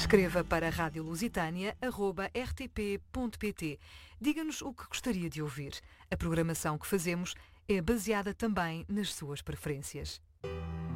Escreva para radiolusitania@rtp.pt. Diga-nos o que gostaria de ouvir. A programação que fazemos é baseada também nas suas preferências.